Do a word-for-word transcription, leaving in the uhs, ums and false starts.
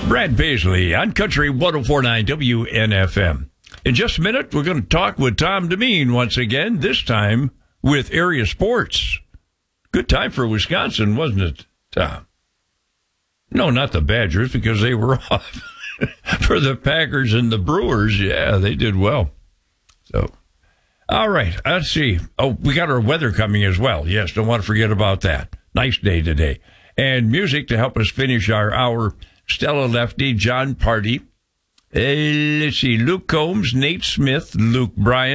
Brad Paisley on Country one oh four point nine W N F M. In just a minute, we're going to talk with Tom Demeen once again, this time with Area Sports. Good time for Wisconsin, wasn't it, Tom? No, not the Badgers, because they were off. For the Packers and the Brewers, yeah, they did well. So, all right, let's see. Oh, we got our weather coming as well. Yes, don't want to forget about that. Nice day today. And music to help us finish our hour. Stella Lefty, John Party. Uh, let's see, Luke Combs, Nate Smith, Luke Bryan.